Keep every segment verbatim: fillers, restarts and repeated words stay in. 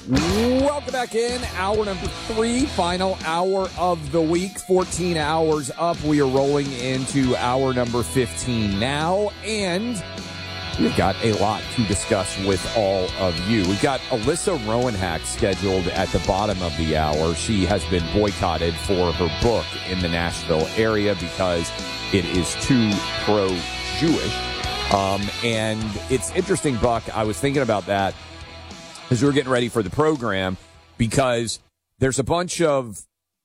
Welcome back in. Hour number three, final hour of the week. fourteen hours up. We are rolling into hour number fifteen now, and we've got a lot to discuss with all of you. We've got Alyssa Rowanhack scheduled at the bottom of the hour. She has been boycotted for her book in the Nashville area because it is too pro-Jewish. Um, and it's interesting, Buck. I was thinking about that as we were getting ready for the program, because there's a bunch of,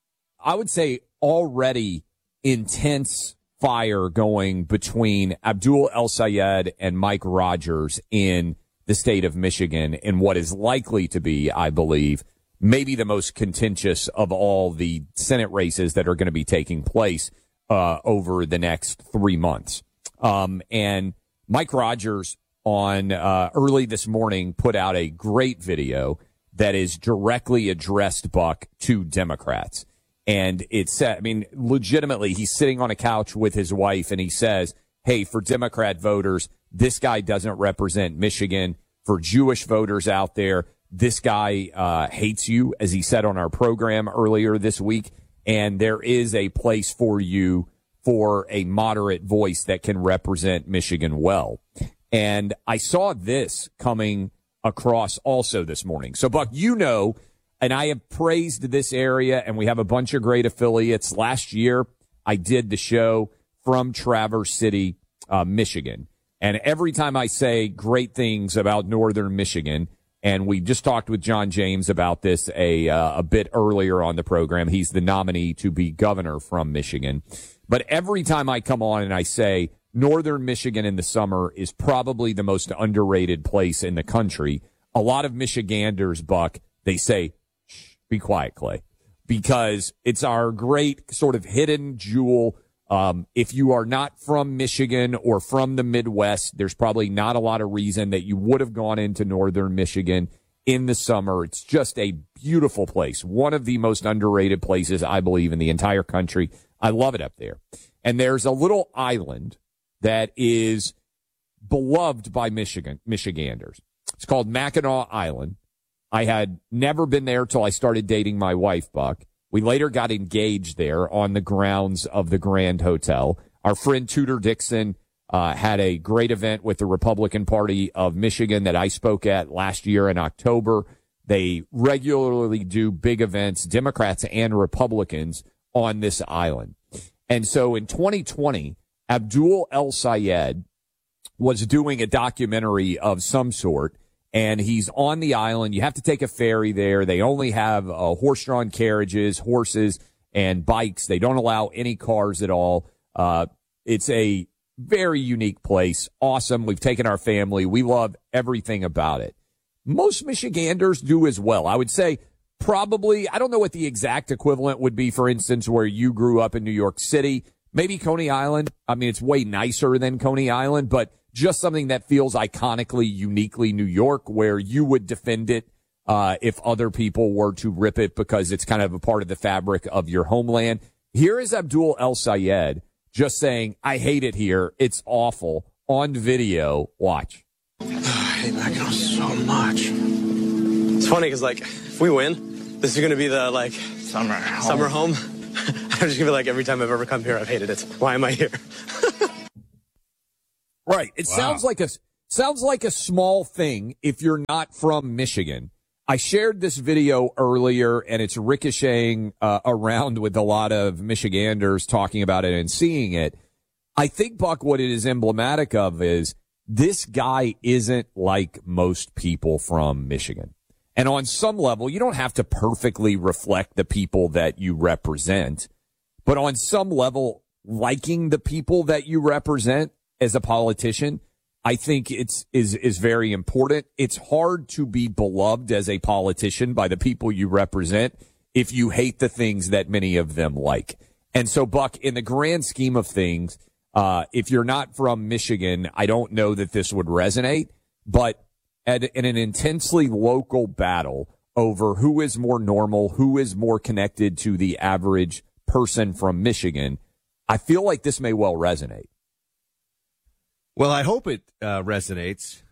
I would say, already intense fire going between Abdul El-Sayed and Mike Rogers in the state of Michigan in what is likely to be, I believe, maybe the most contentious of all the Senate races that are going to be taking place uh, over the next three months. Um, and Mike Rogers on uh, early this morning put out a great video that is directly addressed, Buck, to Democrats. And it said, I mean, legitimately, he's sitting on a couch with his wife and he says, hey, for Democrat voters, this guy doesn't represent Michigan. For Jewish voters out there, this guy uh, hates you, as he said on our program earlier this week. And there is a place for you for a moderate voice that can represent Michigan well. And I saw this coming across also this morning. So, Buck, you know, and I have praised this area, and we have a bunch of great affiliates. Last year, I did the show from Traverse City, uh, Michigan. And every time I say great things about Northern Michigan, and we just talked with John James about this a, uh, a bit earlier on the program. He's the nominee to be governor from Michigan. But every time I come on and I say, Northern Michigan in the summer is probably the most underrated place in the country, a lot of Michiganders, Buck, they say, shh, be quiet, Clay, because it's our great sort of hidden jewel. Um, if you are not from Michigan or from the Midwest, there's probably not a lot of reason that you would have gone into Northern Michigan in the summer. It's just a beautiful place, one of the most underrated places, I believe, in the entire country. I love it up there. And there's a little island that is beloved by Michigan, Michiganders. It's called Mackinac Island. I had never been there till I started dating my wife, Buck. We later got engaged there on the grounds of the Grand Hotel. Our friend Tudor Dixon uh, had a great event with the Republican Party of Michigan that I spoke at last year in October. They regularly do big events, Democrats and Republicans, on this island. And so in twenty twenty, Abdul El-Sayed was doing a documentary of some sort, and he's on the island. You have to take a ferry there. They only have uh, horse-drawn carriages, horses, and bikes. They don't allow any cars at all. Uh, it's a very unique place. Awesome. We've taken our family. We love everything about it. Most Michiganders do as well. I would say probably, I don't know what the exact equivalent would be, for instance, where you grew up in New York City. Maybe Coney Island. I mean, it's way nicer than Coney Island, but just something that feels iconically, uniquely New York, where you would defend it uh, if other people were to rip it because it's kind of a part of the fabric of your homeland. Here is Abdul El-Sayed just saying, I hate it here. It's awful. On video. Watch. I hate Mackinac so much. It's funny because, like, if we win, this is going to be the, like, summer home. Summer home. I'm just going to be like, every time I've ever come here, I've hated it. Why am I here? Right. It wow. sounds like a sounds like a small thing if you're not from Michigan. I shared this video earlier, and it's ricocheting uh, around with a lot of Michiganders talking about it and seeing it. I think, Buck, what it is emblematic of is this guy isn't like most people from Michigan. And on some level, you don't have to perfectly reflect the people that you represent. But on some level, liking the people that you represent as a politician, I think it's is is very important. It's hard to be beloved as a politician by the people you represent if you hate the things that many of them like. And so, Buck, in the grand scheme of things, uh, if you're not from Michigan, I don't know that this would resonate. But at, in an intensely local battle over who is more normal, who is more connected to the average person from Michigan, I feel like this may well resonate. Well, I hope it uh, resonates.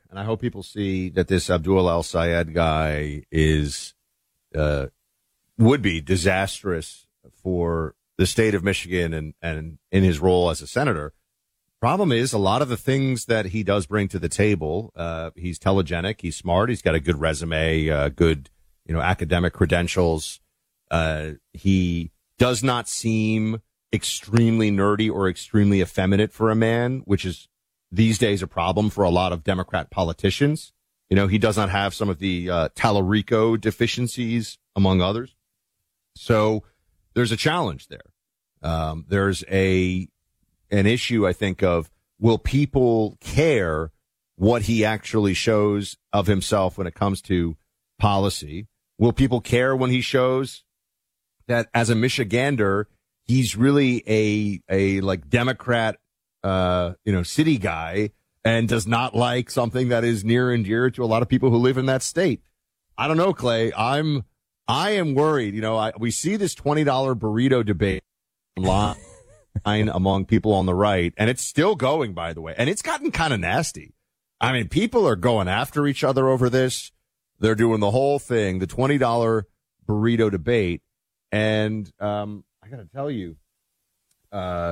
and I hope people see that this Abdul El Sayed guy is uh, would be disastrous for the state of Michigan and, and in his role as a senator. Problem is, a lot of the things that he does bring to the table, uh, he's telegenic, he's smart, he's got a good resume, uh, good, you know, academic credentials. Uh, he does not seem extremely nerdy or extremely effeminate for a man, which is these days a problem for a lot of Democrat politicians. You know, he does not have some of the uh, Tallarico deficiencies, among others. So there's a challenge there. Um, there's a an issue, I think, of will people care what he actually shows of himself when it comes to policy? Will people care when he shows that as a Michigander, he's really a a like Democrat, uh, you know, city guy and does not like something that is near and dear to a lot of people who live in that state? I don't know, Clay. I'm I am worried. You know, I, we see this twenty dollar burrito debate online among people on the right, and it's still going, by the way, and it's gotten kind of nasty. I mean, people are going after each other over this. They're doing the whole thing, the twenty dollar burrito debate. And um, I got to tell you, uh,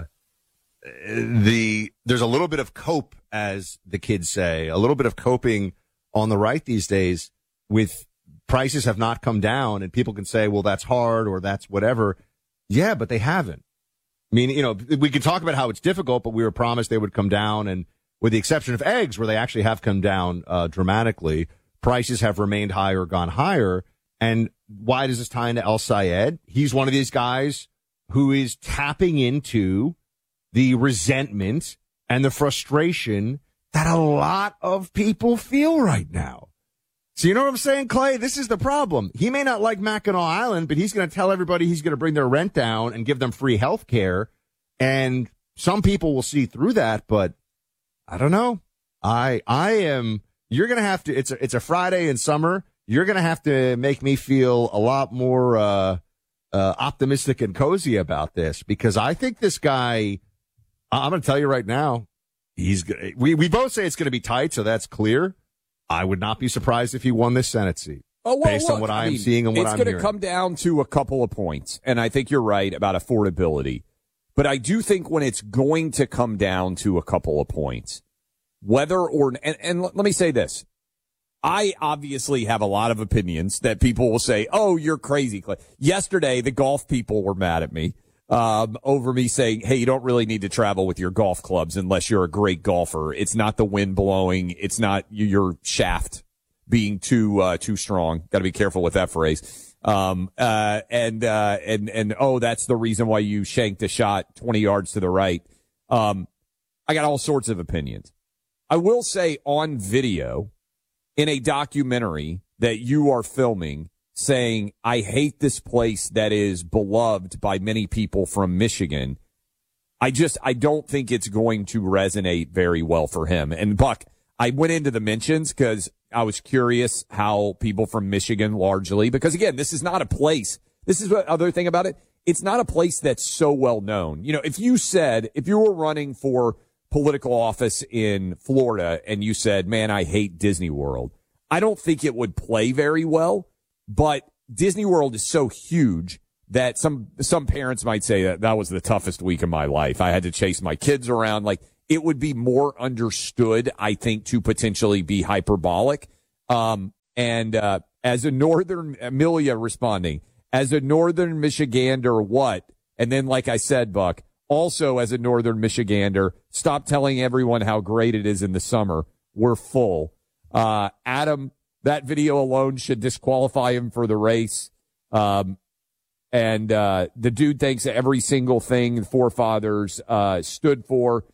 the there's a little bit of cope, as the kids say, a little bit of coping on the right these days with prices have not come down, and people can say, well, that's hard or that's whatever. Yeah, but they haven't. I mean, you know, we can talk about how it's difficult, but we were promised they would come down. And with the exception of eggs, where they actually have come down uh, dramatically, prices have remained higher or gone higher. And why does this tie into El Sayed? He's one of these guys who is tapping into the resentment and the frustration that a lot of people feel right now. So you know what I'm saying, Clay? This is the problem. He may not like Mackinac Island, but he's going to tell everybody he's going to bring their rent down and give them free health care. And some people will see through that, but I don't know. I I am. You're going to have to. It's a, it's a Friday in summer. You're going to have to make me feel a lot more uh, uh, optimistic and cozy about this, because I think this guy. I'm going to tell you right now. He's. We we both say it's going to be tight, so that's clear. I would not be surprised if he won this Senate seat. Oh, well, based look, on what I'm I mean, seeing and what I'm I'm hearing. hearing. It's going to come down to a couple of points, and I think you're right about affordability. But I do think when it's going to come down to a couple of points, whether or and, and let me say this. I obviously have a lot of opinions that people will say, oh, you're crazy, Clay. Yesterday, the golf people were mad at me um, over me saying, hey, you don't really need to travel with your golf clubs unless you're a great golfer. It's not the wind blowing. It's not your shaft being too uh, too strong. Got to be careful with that phrase. Um, uh, and, uh, and, and, oh, that's the reason why you shanked a shot twenty yards to the right. Um, I got all sorts of opinions. I will say on video, in a documentary that you are filming, saying, I hate this place that is beloved by many people from Michigan. I just, I don't think it's going to resonate very well for him. And Buck, I went into the mentions because I was curious how people from Michigan largely, because again, this is not a place. This is the other thing about it. It's not a place that's so well known. You know, if you said, if you were running for political office in Florida and you said, man, I hate Disney World, I don't think it would play very well. But Disney World is so huge that some some parents might say that that was the toughest week of my life. I had to chase my kids around. Like, it would be more understood, I think, to potentially be hyperbolic. Um, and uh, as a Northern, Amelia responding, as a Northern Michigander, what? And then, like I said, Buck, also as a Northern Michigander, stop telling everyone how great it is in the summer. We're full. Uh, Adam, that video alone should disqualify him for the race. Um, and uh, the dude thinks every single thing the forefathers uh, stood for.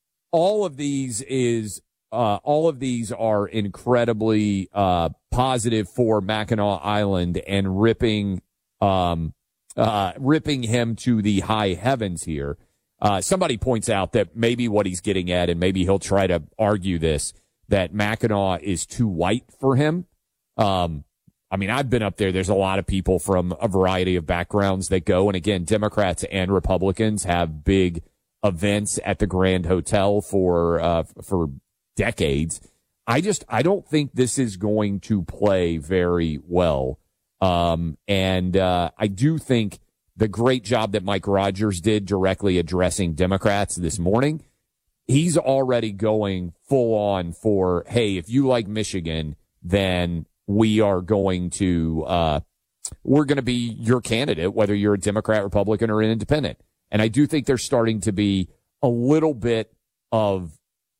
All of these is uh, all of these are incredibly uh, positive for Mackinac Island and ripping um, uh, ripping him to the high heavens here. Uh, somebody points out that maybe what he's getting at, and maybe he'll try to argue this, that Mackinac is too white for him. Um, I mean, I've been up there. There's a lot of people from a variety of backgrounds that go. And again, Democrats and Republicans have big events at the Grand Hotel for, uh, for decades. I just I don't think this is going to play very well. Um, and uh, I do think the great job that Mike Rogers did directly addressing Democrats this morning, he's already going full on for, hey, if you like Michigan, then we are going to uh, we're going to be your candidate, whether you're a Democrat, Republican, or an independent. And I do think there's starting to be a little bit of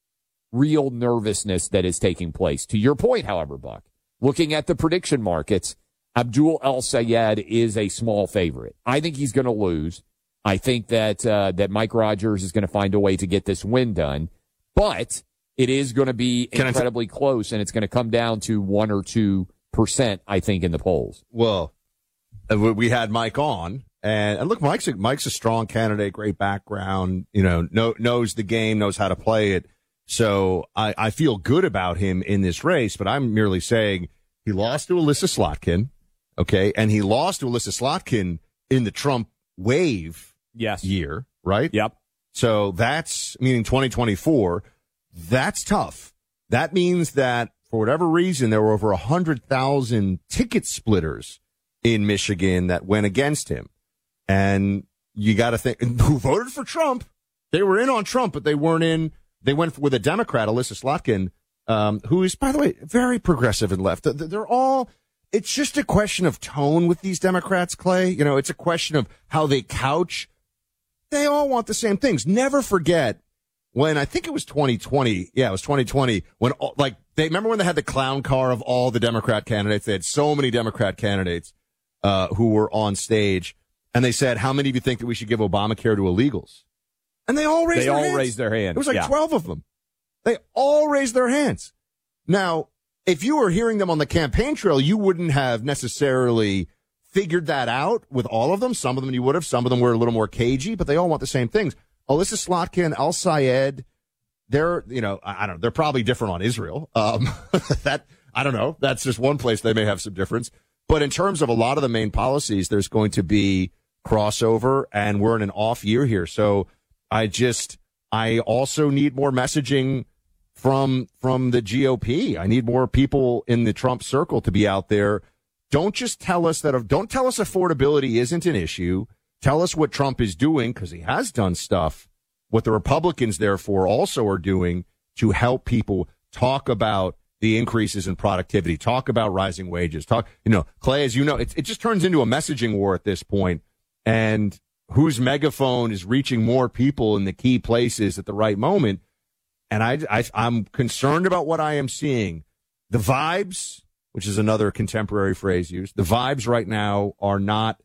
real nervousness that is taking place. To your point, however, Buck, looking at the prediction markets, Abdul El-Sayed is a small favorite. I think he's going to lose. I think that uh, that Mike Rogers is going to find a way to get this win done. But it is going to be Can incredibly t- close, and it's going to come down to one or two percent, I think, in the polls. Well, we had Mike on, and, and look, Mike's a, Mike's a strong candidate, great background, you know, know, knows the game, knows how to play it. So I, I feel good about him in this race, but I'm merely saying he lost to Alyssa Slotkin, okay, and he lost to Alyssa Slotkin in the Trump wave yes. year, right? Yep. So that's, meaning twenty twenty-four, that's tough. That means that for whatever reason, there were over one hundred thousand ticket splitters in Michigan that went against him. And you got to think, who voted for Trump? They were in on Trump, but they weren't in. They went with a Democrat, Alyssa Slotkin, um, who is, by the way, very progressive and left. They're all, it's just a question of tone with these Democrats, Clay. You know, it's a question of how they couch. They all want the same things. Never forget when, I think it was twenty twenty. Yeah, it was twenty twenty. When, all, like, they remember when they had the clown car of all the Democrat candidates? They had so many Democrat candidates uh, who were on stage. And they said, how many of you think that we should give Obamacare to illegals? And they all raised they their all hands. raised their hands. It was like yeah. twelve of them. They all raised their hands. Now, if you were hearing them on the campaign trail, you wouldn't have necessarily figured that out with all of them. Some of them you would have. Some of them were a little more cagey, but they all want the same things. Alyssa Slotkin, El-Sayed, they're, you know, I, I don't know, they're probably different on Israel. Um, that, I don't know. That's just one place they may have some difference. But in terms of a lot of the main policies, there's going to be crossover, and we're in an off year here. So I just, I also need more messaging from, from the G O P. I need more people in the Trump circle to be out there. Don't just tell us that, don't tell us affordability isn't an issue. Tell us what Trump is doing, because he has done stuff. What the Republicans, therefore, also are doing to help people talk about the increases in productivity, talk about rising wages, talk, you know, Clay, as you know, it, it just turns into a messaging war at this point. And whose megaphone is reaching more people in the key places at the right moment. And I, I, I'm concerned about what I am seeing. The vibes, which is another contemporary phrase used, the vibes right now are not,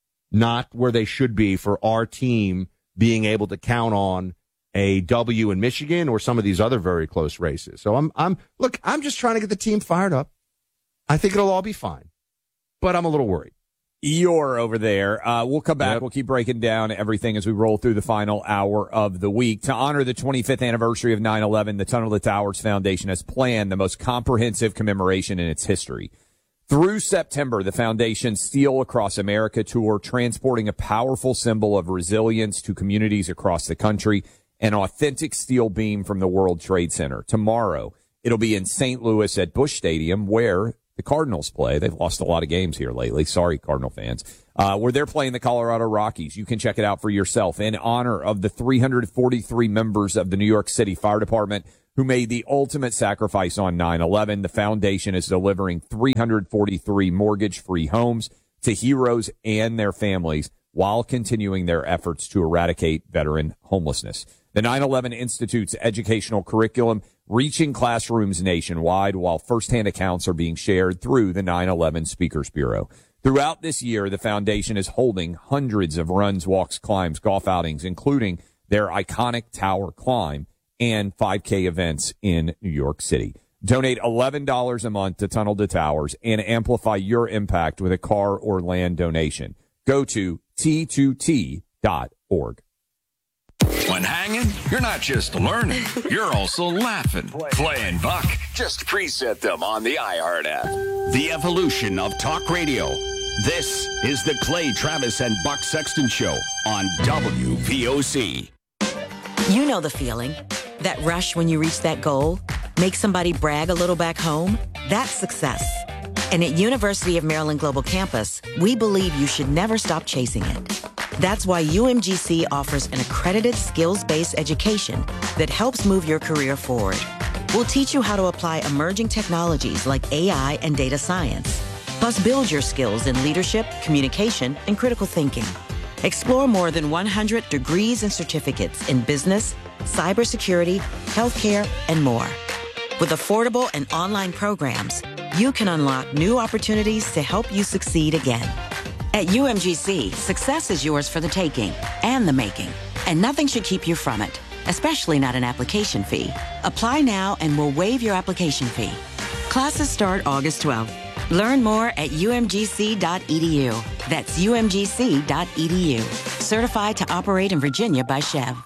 not where they should be for our team being able to count on a W in Michigan or some of these other very close races. So I'm, I'm, look, I'm just trying to get the team fired up. I think it'll all be fine, but I'm a little worried. Eeyore over there. Uh, we'll come back. Yep. We'll keep breaking down everything as we roll through the final hour of the week. To honor the twenty-fifth anniversary of nine eleven, the Tunnel to Towers Foundation has planned the most comprehensive commemoration in its history. Through September, the Foundation's Steel Across America tour, transporting a powerful symbol of resilience to communities across the country, an authentic steel beam from the World Trade Center. Tomorrow, it'll be in Saint Louis at Busch Stadium, where the Cardinals play. They've lost a lot of games here lately. Sorry, Cardinal fans. Uh, where they're playing the Colorado Rockies. You can check it out for yourself. In honor of the three hundred forty-three members of the New York City Fire Department who made the ultimate sacrifice on nine eleven, the foundation is delivering three hundred forty-three mortgage-free homes to heroes and their families while continuing their efforts to eradicate veteran homelessness. The nine eleven Institute's educational curriculum reaching classrooms nationwide, while firsthand accounts are being shared through the nine eleven Speakers Bureau. Throughout this year, the foundation is holding hundreds of runs, walks, climbs, golf outings, including their iconic Tower Climb and five K events in New York City. Donate eleven dollars a month to Tunnel to Towers and amplify your impact with a car or land donation. Go to T two T dot org. When hanging, you're not just learning, you're also laughing. Clay and Buck, just preset them on the iHeart app. The evolution of talk radio. This is the Clay Travis and Buck Sexton Show on W P O C. You know the feeling, that rush when you reach that goal. Make somebody brag a little back home? That's success. And at University of Maryland Global Campus, we believe you should never stop chasing it. That's why U M G C offers an accredited skills-based education that helps move your career forward. We'll teach you how to apply emerging technologies like A I and data science, plus build your skills in leadership, communication, and critical thinking. Explore more than one hundred degrees and certificates in business, cybersecurity, healthcare, and more. With affordable and online programs, you can unlock new opportunities to help you succeed again. At U M G C, success is yours for the taking and the making, and nothing should keep you from it, especially not an application fee. Apply now and we'll waive your application fee. Classes start August twelfth. Learn more at U M G C dot E D U. That's U M G C dot E D U. Certified to operate in Virginia by Chev.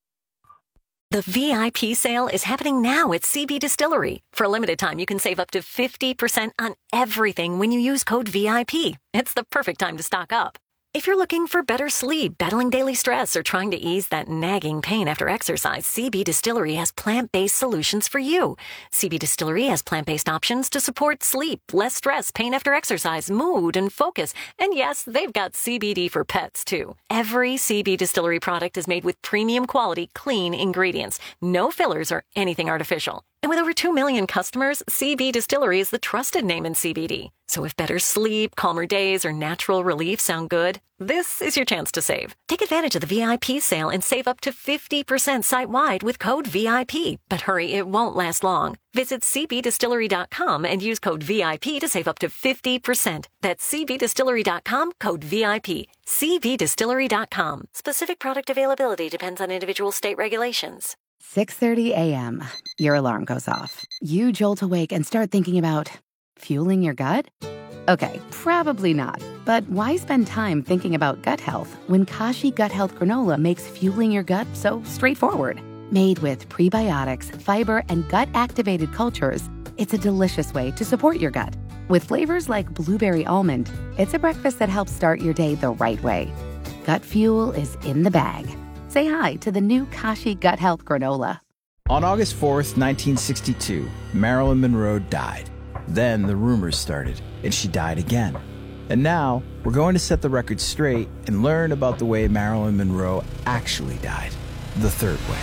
The V I P sale is happening now at C B Distillery. For a limited time, you can save up to fifty percent on everything when you use code V I P. It's the perfect time to stock up. If you're looking for better sleep, battling daily stress, or trying to ease that nagging pain after exercise, C B Distillery has plant-based solutions for you. C B Distillery has plant-based options to support sleep, less stress, pain after exercise, mood, and focus. And yes, they've got C B D for pets, too. Every C B Distillery product is made with premium quality, clean ingredients. No fillers or anything artificial. And with over two million customers, C B Distillery is the trusted name in C B D. So if better sleep, calmer days, or natural relief sound good, this is your chance to save. Take advantage of the V I P sale and save up to fifty percent site-wide with code V I P. But hurry, it won't last long. Visit C B distillery dot com and use code V I P to save up to fifty percent. That's C B distillery dot com, code V I P. C B distillery dot com. Specific product availability depends on individual state regulations. six thirty a.m. Your alarm goes off. You jolt awake and start thinking about fueling your gut? Okay, probably not. But why spend time thinking about gut health when Kashi Gut Health Granola makes fueling your gut so straightforward? Made with prebiotics, fiber, and gut-activated cultures, it's a delicious way to support your gut. With flavors like blueberry almond, it's a breakfast that helps start your day the right way. Gut fuel is in the bag. Say hi to the new Kashi Gut Health Granola. On August fourth, nineteen sixty-two, Marilyn Monroe died. Then the rumors started, and she died again. And now, we're going to set the record straight and learn about the way Marilyn Monroe actually died, the third way.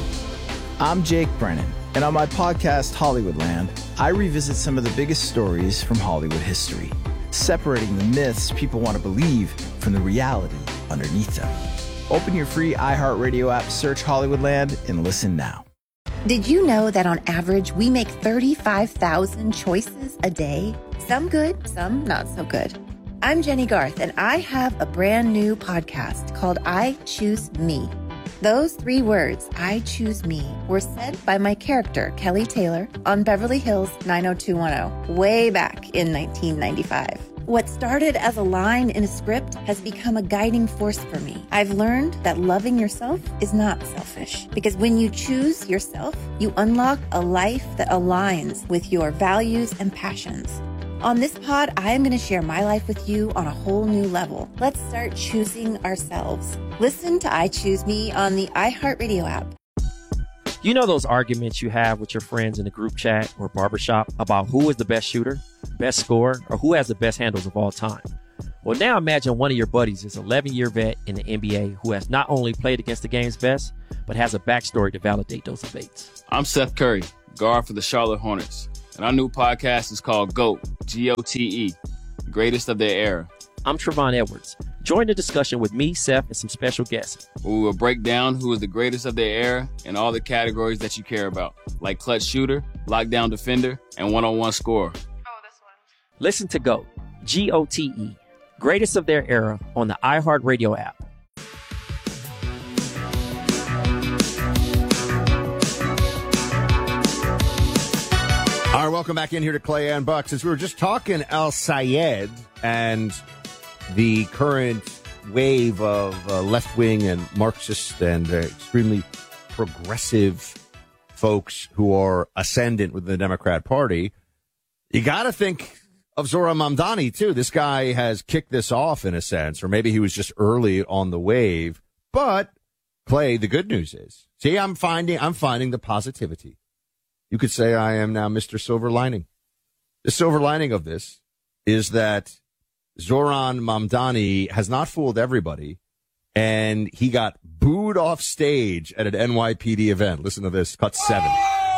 I'm Jake Brennan, and on my podcast, Hollywoodland, I revisit some of the biggest stories from Hollywood history, separating the myths people want to believe from the reality underneath them. Open your free iHeartRadio app, search Hollywoodland, and listen now. Did you know that on average, we make thirty-five thousand choices a day? Some good, some not so good. I'm Jenny Garth, and I have a brand new podcast called I Choose Me. Those three words, I choose me, were said by my character, Kelly Taylor, on Beverly Hills nine oh two one oh, way back in nineteen ninety-five. What started as a line in a script has become a guiding force for me. I've learned that loving yourself is not selfish, because when you choose yourself, you unlock a life that aligns with your values and passions. On this pod, I am going to share my life with you on a whole new level. Let's start choosing ourselves. Listen to I Choose Me on the iHeartRadio app. You know those arguments you have with your friends in a group chat or barbershop about who is the best shooter, best scorer, or who has the best handles of all time? Well, now imagine one of your buddies is an eleven-year vet in the N B A who has not only played against the game's best, but has a backstory to validate those debates. I'm Seth Curry, guard for the Charlotte Hornets, and our new podcast is called GOAT, G O T E, Greatest of Their Era. I'm Trevon Edwards. Join the discussion with me, Seth, and some special guests. We will break down who is the greatest of their era in all the categories that you care about, like clutch shooter, lockdown defender, and one-on-one scorer. Oh, this one. Listen to GOAT, G O T E, Greatest of Their Era on the iHeartRadio app. All right, welcome back in here to Clay and Buck. Since we were just talking Al Sayed and the current wave of uh, left-wing and Marxist and uh, extremely progressive folks who are ascendant within the Democrat Party, you got to think of Zohran Mamdani, too. This guy has kicked this off in a sense, or maybe he was just early on the wave. But, Clay, the good news is, see, I'm finding I'm finding the positivity. you could say I am now Mister Silver Lining. The silver lining of this is that Zoran Mamdani has not fooled everybody, and he got booed off stage at an N Y P D event. Listen to this, cut seven.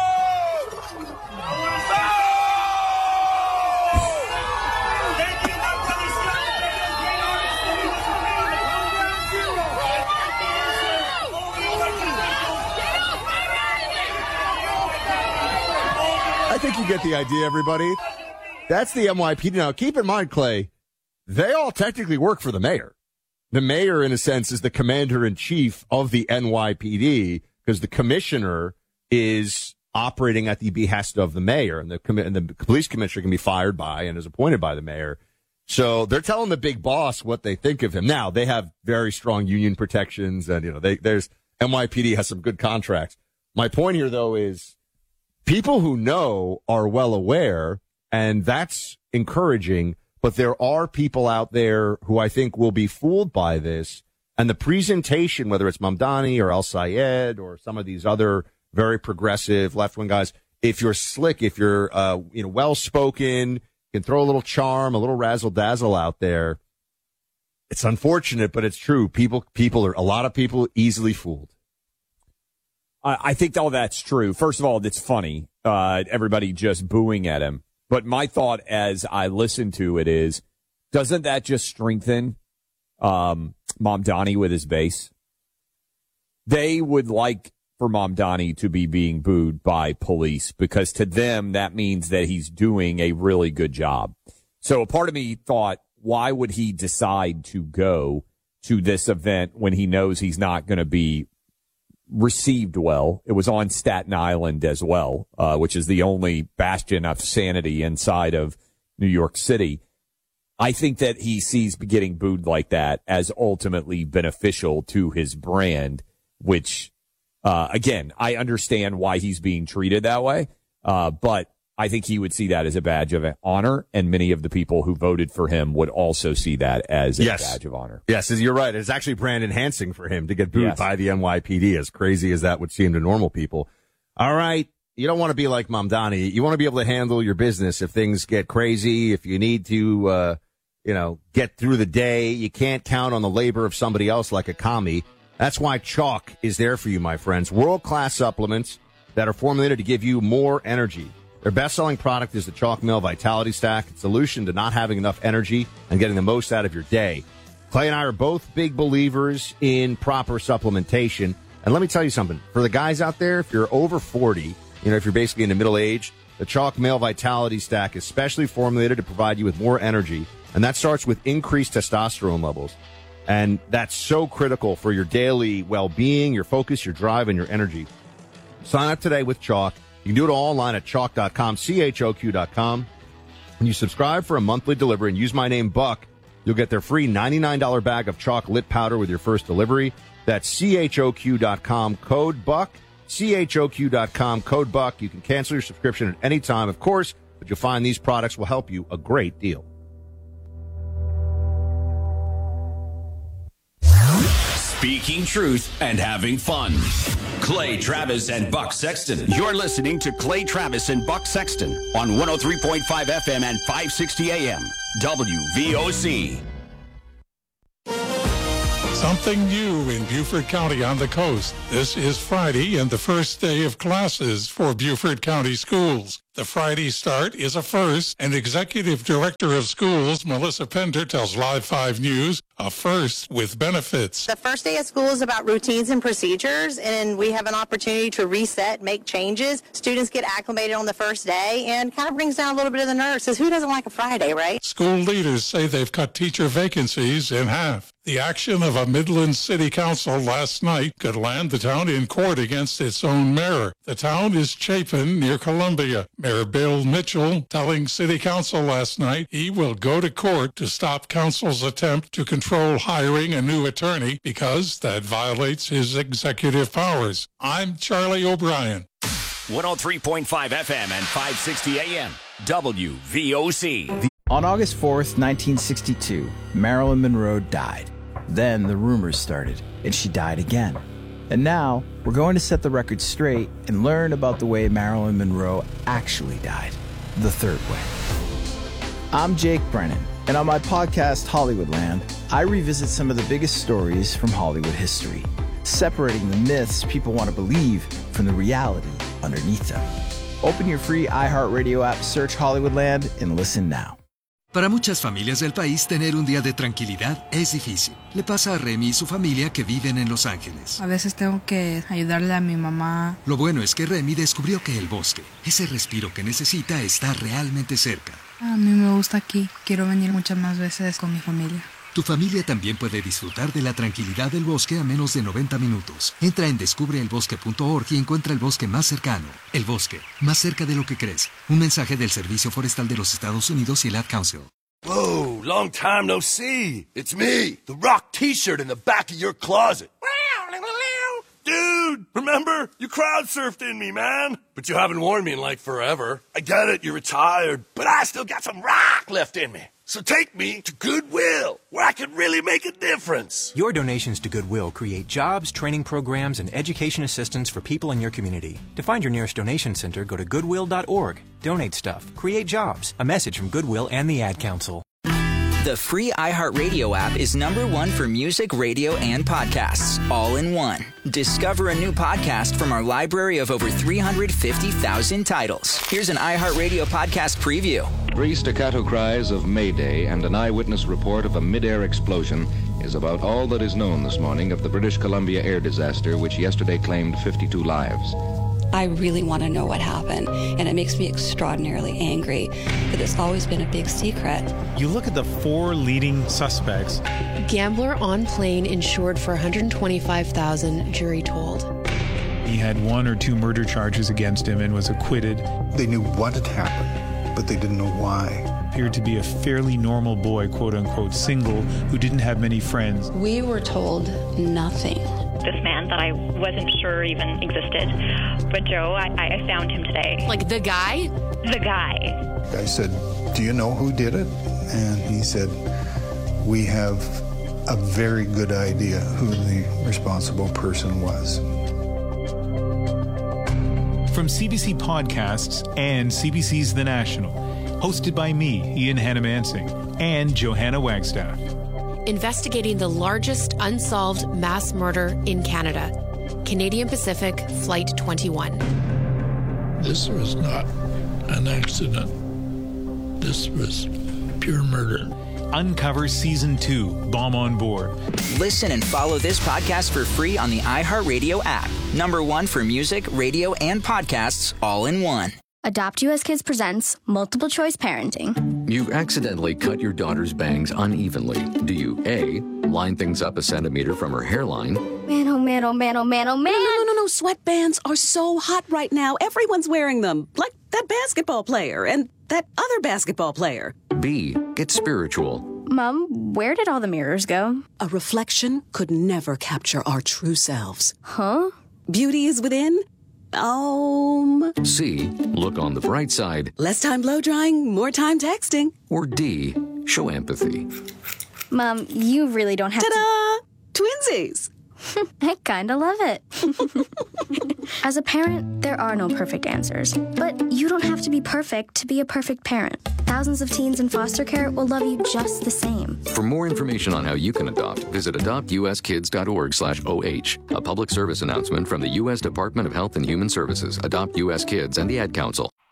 I think you get the idea, everybody. That's the N Y P D. Now, keep in mind, Clay, they all technically work for the mayor. The mayor, in a sense, is the commander-in-chief of the N Y P D because the commissioner is operating at the behest of the mayor, and the, com- and the police commissioner can be fired by and is appointed by the mayor. So they're telling the big boss what they think of him. Now, they have very strong union protections, and, you know, they, there's N Y P D has some good contracts. My point here, though, is people who know are well aware, and that's encouraging, but there are people out there who I think will be fooled by this. And the presentation, whether it's Mamdani or El-Sayed or some of these other very progressive left-wing guys, if you're slick, if you're uh, you know well-spoken, can throw a little charm, a little razzle-dazzle out there, it's unfortunate, but it's true. People, people are, a lot of people easily fooled. I think all that's true. First of all, it's funny, uh, everybody just booing at him. But my thought as I listen to it is, doesn't that just strengthen um, Mamdani with his base? They would like for Mamdani to be being booed by police because to them that means that he's doing a really good job. So a part of me thought, why would he decide to go to this event when he knows he's not going to be received well? It was on Staten Island as well, uh, which is the only bastion of sanity inside of New York City. I think that he sees getting booed like that as ultimately beneficial to his brand, which, uh, again, I understand why he's being treated that way, uh, but I think he would see that as a badge of honor, and many of the people who voted for him would also see that as a yes. badge of honor. Yes, you're right. It's actually brand enhancing for him to get booed yes. by the N Y P D, as crazy as that would seem to normal people. All right, you don't want to be like Mamdani. You want to be able to handle your business if things get crazy, if you need to, uh, you know, get through the day. You can't count on the labor of somebody else like a commie. That's why Chalk is there for you, my friends. World-class supplements that are formulated to give you more energy. Their best-selling product is the Chalk Male Vitality Stack, a solution to not having enough energy and getting the most out of your day. Clay and I are both big believers in proper supplementation. And let me tell you something. For the guys out there, if you're over forty, you know, if you're basically in the middle age, the Chalk Male Vitality Stack is specially formulated to provide you with more energy. And that starts with increased testosterone levels. And that's so critical for your daily well-being, your focus, your drive, and your energy. Sign up today with Chalk. You can do it all online at chalk dot com, C H O Q dot com. When you subscribe for a monthly delivery and use my name, Buck, you'll get their free ninety-nine dollars bag of Chalk Lit Powder with your first delivery. That's C H O Q dot com, code Buck, C H O Q dot com, code Buck. You can cancel your subscription at any time, of course, but you'll find these products will help you a great deal. Speaking truth and having fun. Clay Travis and Buck Sexton. You're listening to Clay Travis and Buck Sexton on one oh three point five F M and five sixty A M. W V O C. Something new in Beaufort County on the coast. This is Friday and the first day of classes for Beaufort County schools. The Friday start is a first, and Executive Director of Schools, Melissa Pender, tells Live five News, a first with benefits. The first day of school is about routines and procedures, and we have an opportunity to reset, make changes. Students get acclimated on the first day, and kind of brings down a little bit of the nerves, because who doesn't like a Friday, right? School leaders say they've cut teacher vacancies in half. The action of a Midland City Council last night could land the town in court against its own mayor. The town is Chapin, near Columbia. Mayor Bill Mitchell telling City Council last night he will go to court to stop Council's attempt to control hiring a new attorney because that violates his executive powers. I'm Charlie O'Brien. one oh three point five F M and five sixty A M. W V O C. On August fourth, nineteen sixty-two, Marilyn Monroe died. Then the rumors started, and she died again. And now, we're going to set the record straight and learn about the way Marilyn Monroe actually died, the third way. I'm Jake Brennan, and on my podcast, Hollywoodland, I revisit some of the biggest stories from Hollywood history, separating the myths people want to believe from the reality underneath them. Open your free iHeartRadio app, search Hollywoodland, and listen now. Para muchas familias del país, tener un día de tranquilidad es difícil. Le pasa a Remy y su familia que viven en Los Ángeles. A veces tengo que ayudarle a mi mamá. Lo bueno es que Remy descubrió que el bosque, ese respiro que necesita, está realmente cerca. A mí me gusta aquí. Quiero venir muchas más veces con mi familia. Tu familia también puede disfrutar de la tranquilidad del bosque a menos de noventa minutos. Entra en descubre el bosque punto org y encuentra el bosque más cercano. El bosque, más cerca de lo que crees. Un mensaje del Servicio Forestal de los Estados Unidos y el Ad Council. Whoa, long time no see. It's me, the Rock t-shirt in the back of your closet. Dude, remember? You crowd surfed in me, man. But you haven't worn me in like forever. I get it, you're retired, but I still got some rock left in me. So take me to Goodwill, where I can really make a difference. Your donations to Goodwill create jobs, training programs, and education assistance for people in your community. To find your nearest donation center, go to goodwill dot org. Donate stuff. Create jobs. A message from Goodwill and the Ad Council. The free iHeartRadio app is number one for music, radio, and podcasts, all in one. Discover a new podcast from our library of over three hundred fifty thousand titles. Here's an iHeartRadio podcast preview. Three staccato cries of Mayday and an eyewitness report of a mid-air explosion is about all that is known this morning of the British Columbia air disaster, which yesterday claimed fifty-two lives. I really want to know what happened, and it makes me extraordinarily angry that it's always been a big secret. You look at the four leading suspects. Gambler on plane insured for one hundred twenty-five thousand dollars, jury told. He had one or two murder charges against him and was acquitted. They knew what had happened, but they didn't know why. Appeared to be a fairly normal boy, quote unquote, single, who didn't have many friends. We were told nothing. This man that I wasn't sure even existed. But Joe, I, I found him today. Like the guy? The guy. I said, do you know who did it? And he said, we have a very good idea who the responsible person was. From C B C Podcasts and C B C's The National, hosted by me, Ian Hannamansing, and Johanna Wagstaff. Investigating the largest unsolved mass murder in Canada. Canadian Pacific Flight twenty-one. This was not an accident. This was pure murder. Uncover Season two, Bomb on Board. Listen and follow this podcast for free on the iHeartRadio app. Number one for music, radio, and podcasts, all in one. Adopt U S Kids presents Multiple Choice Parenting. You accidentally cut your daughter's bangs unevenly. Do you A, line things up a centimeter from her hairline? Man, oh man, oh man, oh man, oh man. No, no, no, no. Sweatbands are so hot right now. Everyone's wearing them. Like that basketball player and that other basketball player. B, get spiritual. Mom, where did all the mirrors go? A reflection could never capture our true selves. Huh? Beauty is within. Um. C, look on the bright side. Less time blow drying, more time texting. Or D, show empathy. Mom, you really don't have Ta-da! to... Twinsies! I kinda love it. As a parent, there are no perfect answers. But you don't have to be perfect to be a perfect parent. Thousands of teens in foster care will love you just the same. For more information on how you can adopt, visit adopt u s kids dot org slash O H. A public service announcement from the U S Department of Health and Human Services, Adopt U S Kids, and the Ad Council.